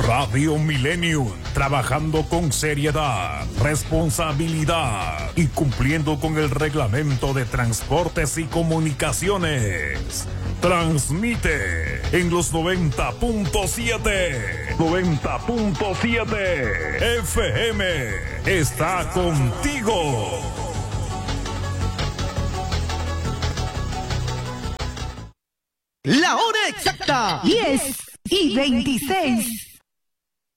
Radio Millennium, trabajando con seriedad, responsabilidad y cumpliendo con el reglamento de transportes y comunicaciones. Transmite en los 90.7. 90.7 FM. Está contigo. La hora exacta, 10:26.